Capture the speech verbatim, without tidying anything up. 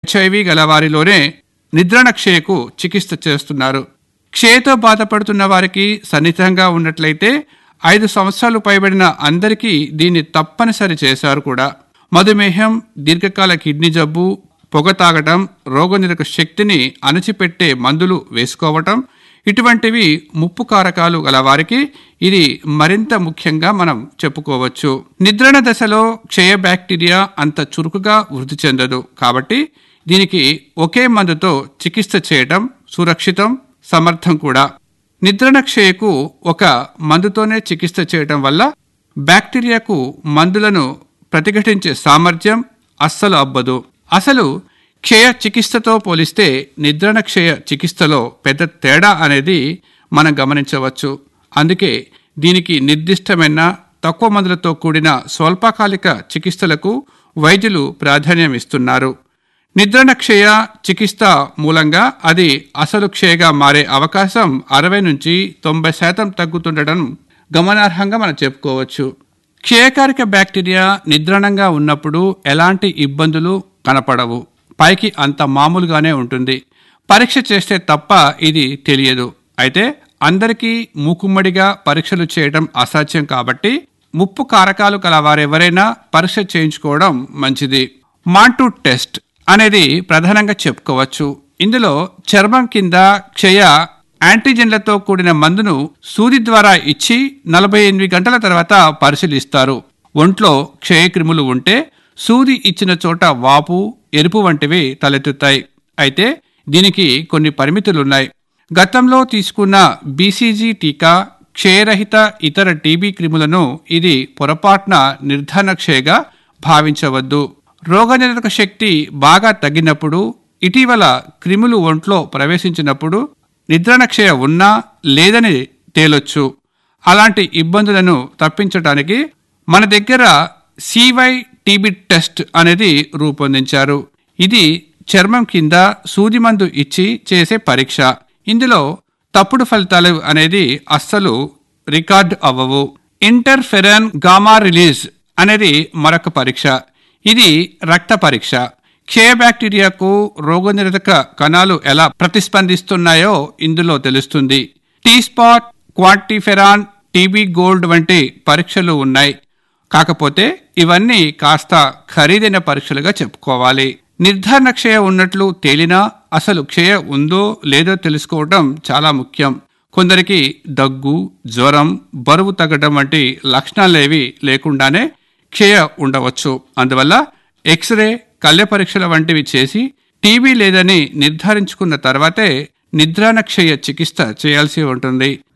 HIV గలవారిలోనే నిద్రణ క్షయకు చికిత్స చేస్తున్నారు. క్షయతో బాధపడుతున్న వారికి సన్నిహితంగా ఉన్నట్లయితే ఐదు సంవత్సరాలు పైబడిన అందరికీ దీన్ని తప్పనిసరి చేశారు కూడా. మధుమేహం, దీర్ఘకాల కిడ్నీ జబ్బు, పొగ తాగటం, రోగనిరోధక శక్తిని అణచిపెట్టే మందులు వేసుకోవటం, ఇటువంటివి ముప్పు కారకాలు గల వారికి ఇది మరింత ముఖ్యంగా మనం చెప్పుకోవచ్చు. నిద్రణ దశలో క్షయ బ్యాక్టీరియా అంత చురుకుగా వృద్ధి చెందదు. కాబట్టి దీనికి ఒకే మందుతో చికిత్స చేయటం సురక్షితం, సమర్థం కూడా. నిద్రణ క్షయకు ఒక మందుతోనే చికిత్స చేయటం వల్ల బ్యాక్టీరియాకు మందులను ప్రతిఘటించే సామర్థ్యం అస్సలు అబ్బదు. అసలు క్షయ చికిత్సతో పోలిస్తే నిద్రణ క్షయ చికిత్సలో పెద్ద తేడా అనేది మనం గమనించవచ్చు. అందుకే దీనికి నిర్దిష్టమైన తక్కువ మందులతో కూడిన స్వల్పకాలిక చికిత్సలకు వైద్యులు ప్రాధాన్యం ఇస్తున్నారు. నిద్రణ క్షయ చికిత్స మూలంగా అది అసలు క్షయగా మారే అవకాశం అరవై నుంచి తొంభై శాతం తగ్గుతుండటం గమనార్హంగా మనం చెప్పుకోవచ్చు. క్షయకారక బ్యాక్టీరియా నిద్రణంగా ఉన్నప్పుడు ఎలాంటి ఇబ్బందులు కనపడవు. పైకి అంత మామూలుగానే ఉంటుంది. పరీక్ష చేస్తే తప్ప ఇది తెలియదు. అయితే అందరికీ మూకుమ్మడిగా పరీక్షలు చేయడం అసాధ్యం కాబట్టి ముప్పు కారకాలు కల వారెవరైనా పరీక్ష చేయించుకోవడం మంచిది. మాంటూ టెస్ట్ అనేది ప్రధానంగా చెప్పుకోవచ్చు. ఇందులో చర్మం కింద క్షయ యాంటీజెన్లతో కూడిన మందును సూది ద్వారా ఇచ్చి నలభై ఎనిమిది గంటల తర్వాత పరిశీలిస్తారు. ఒంట్లో క్షయక్రిములు ఉంటే సూది ఇచ్చిన చోట వాపు, ఎరుపు వంటివి తలెత్తుతాయి. అయితే దీనికి కొన్ని పరిమితులున్నాయి. గతంలో తీసుకున్న బీసీజీ టీకా క్షయరహిత ఇతర టీబీ క్రిములను ఇది పొరపాటున నిర్ధారణ క్షయగా భావించవద్దు. రోగనిరోధక శక్తి బాగా తగ్గినప్పుడు, ఇటీవల క్రిములు ఒంట్లో ప్రవేశించినప్పుడు నిద్రణ క్షయ ఉన్నా లేదని తేలొచ్చు. అలాంటి ఇబ్బందులను తప్పించడానికి మన దగ్గర సివై టీబీ టెస్ట్ అనేది రూపొందించారు. ఇది చర్మం కింద సూది మందు ఇచ్చి చేసే పరీక్ష. ఇందులో తప్పుడు ఫలితాలు అనేది అస్సలు రికార్డ్ అవ్వవు. ఇంటర్ఫెరాన్ గామా రిలీజ్ అనేది మరొక పరీక్ష. ఇది రక్త పరీక్ష. క్షయ బ్యాక్టీరియాకు రోగనిరోధక కణాలు ఎలా ప్రతిస్పందిస్తున్నాయో ఇందులో తెలుస్తుంది. టీ స్పాట్, క్వాంటిఫెరాన్, టీబీ గోల్డ్ వంటి పరీక్షలు ఉన్నాయి. కాకపోతే ఇవన్నీ కాస్త ఖరీదైన పరీక్షలుగా చెప్పుకోవాలి. నిర్ధారణ క్షయ ఉన్నట్లు తేలినా అసలు క్షయ ఉందో లేదో తెలుసుకోవడం చాలా ముఖ్యం. కొందరికి దగ్గు, జ్వరం, బరువు తగ్గడం వంటి లక్షణాలేవి లేకుండానే క్షయ ఉండవచ్చు. అందువల్ల ఎక్స్రే, కళ్ళె పరీక్షల వంటివి చేసి టీబీ లేదని నిర్ధారించుకున్న తర్వాతే నిద్రాణ క్షయ చికిత్స చేయాల్సి ఉంటుంది.